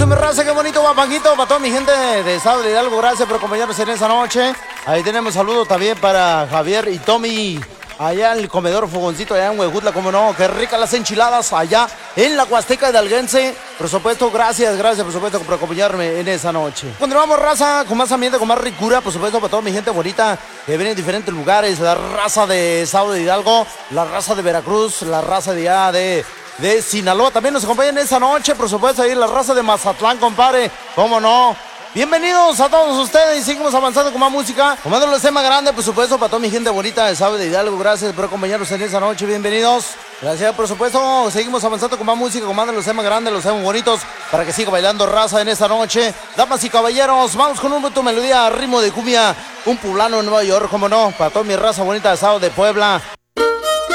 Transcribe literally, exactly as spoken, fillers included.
aplauso, mi raza, qué bonito guapanguito para toda mi gente de Estado de Hidalgo. Gracias por acompañarnos en esta noche. Ahí tenemos saludos también para Javier y Tommy, allá en el comedor Fogoncito, allá en Huejutla, como no, qué ricas las enchiladas allá en la Huasteca Hidalguense. Por supuesto, gracias, gracias, por supuesto, por acompañarme en esa noche. Continuamos, raza, con más ambiente, con más ricura, por supuesto, para toda mi gente bonita que viene de diferentes lugares, la raza de Estado de Hidalgo, la raza de Veracruz, la raza de allá de... de Sinaloa, también nos acompañan esta noche, por supuesto, ahí la raza de Mazatlán, compadre, cómo no. Bienvenidos a todos ustedes y seguimos avanzando con más música. Comandando el tema grande, por supuesto, para toda mi gente bonita de Estado de Hidalgo. Gracias por acompañarnos en esta noche, bienvenidos. Gracias, por supuesto, seguimos avanzando con más música, comandando los temas grandes, los temas bonitos, para que siga bailando raza en esta noche. Damas y caballeros, vamos con un tu melodía, ritmo de cumbia, un poblano en Nueva York, como no, para toda mi raza bonita de Estado de Puebla,